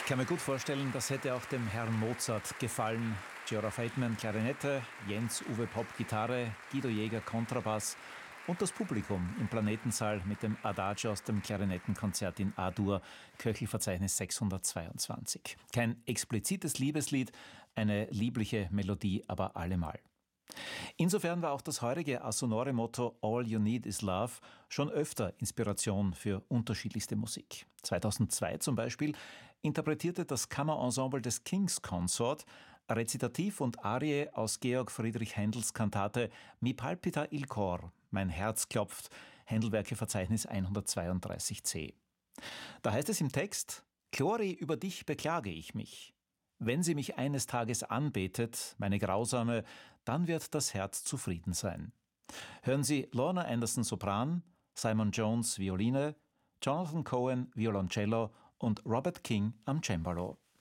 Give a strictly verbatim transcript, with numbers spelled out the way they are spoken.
Ich kann mir gut vorstellen, das hätte auch dem Herrn Mozart gefallen. Giora Feldmann Klarinette, Jens-Uwe Popp Gitarre, Guido Jäger Kontrabass und das Publikum im Planetensaal mit dem Adagio aus dem Klarinettenkonzert in A-Dur, Köchelverzeichnis sechshundertzweiundzwanzig. Kein explizites Liebeslied, eine liebliche Melodie aber allemal. Insofern war auch das heutige Asonore-Motto All You Need Is Love schon öfter Inspiration für unterschiedlichste Musik. zweitausendzwei zum Beispiel interpretierte das Kammerensemble des King's Consort Rezitativ und Arie aus Georg Friedrich Händels Kantate Mi palpita il cor, mein Herz klopft, Händelwerke-Verzeichnis hundertzweiunddreißig c. Da heißt es im Text: Chlori, über dich beklage ich mich. Wenn sie mich eines Tages anbetet, meine Grausame, dann wird das Herz zufrieden sein. Hören Sie Lorna Anderson Sopran, Simon Jones Violine, Jonathan Cohen Violoncello und Robert King am Cembalo.